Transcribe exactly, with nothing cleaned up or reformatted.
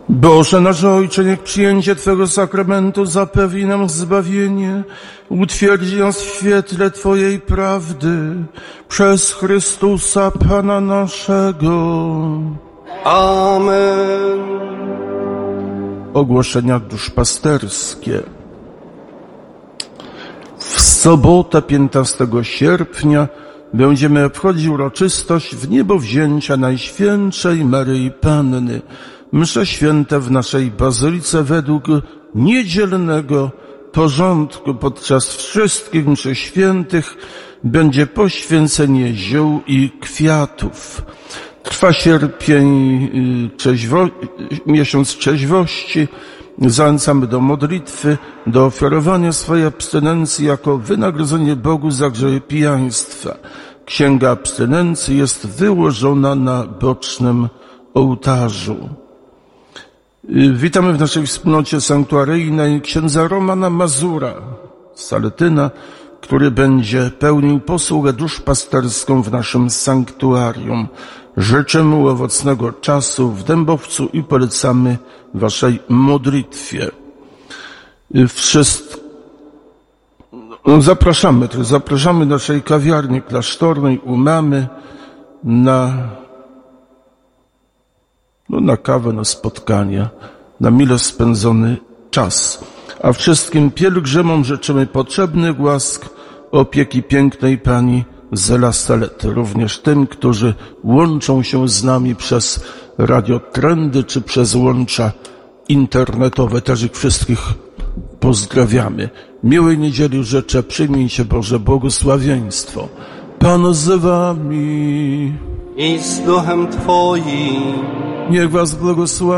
Boże nasz Ojcze, niech przyjęcie Twego sakramentu zapewni nam zbawienie, utwierdzi nas w świetle Twojej prawdy, przez Chrystusa Pana naszego. Amen. Ogłoszenia duszpasterskie. W sobotę piętnastego sierpnia będziemy obchodzić uroczystość wniebowzięcia Najświętszej Maryi Panny. Msze święte w naszej bazylice według niedzielnego porządku. Podczas wszystkich mszy świętych będzie poświęcenie ziół i kwiatów. Trwa sierpień, trzeźwo, miesiąc trzeźwości. Zachęcamy do modlitwy, do ofiarowania swojej abstynencji jako wynagrodzenie Bogu za grzechy pijaństwa. Księga abstynencji jest wyłożona na bocznym ołtarzu. Witamy w naszej wspólnocie sanktuaryjnej księdza Romana Mazura z Saletyna, który będzie pełnił posługę duszpasterską w naszym sanktuarium. Życzymy mu owocnego czasu w Dębowcu i polecamy waszej modlitwie. Wszystko zapraszamy, zapraszamy do naszej kawiarni klasztornej u mamy na, no, na kawę, na spotkania, na mile spędzony czas. A wszystkim pielgrzymom życzymy potrzebnych łask, opieki pięknej Pani z La Salette, również tym, którzy łączą się z nami przez Radio Trendy czy przez łącza internetowe. Też ich wszystkich pozdrawiamy. Miłej niedzieli życzę, przyjmijcie Boże błogosławieństwo. Pan z wami I z duchem Twoim. niech was błogosławi